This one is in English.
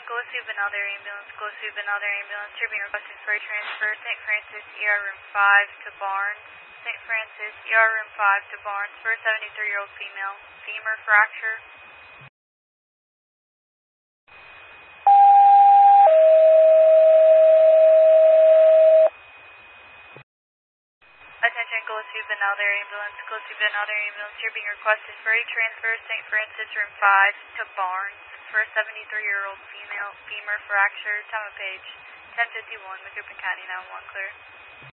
Gillespie Benalder Ambulance, Gillespie Benalder Ambulance. You're being requested for a transfer. St. Francis ER Room 5 to Barnes. St. Francis ER Room 5 to Barnes for a 73-year-old female. Femur fracture. Attention Gillespie Benalder Ambulance, Gillespie Benalder Ambulance. You're being requested for a transfer. St. Francis Room 5 to Barnes for a 73-year-old female. Femur fracture. Time of page 10:51 with your County 911 clear.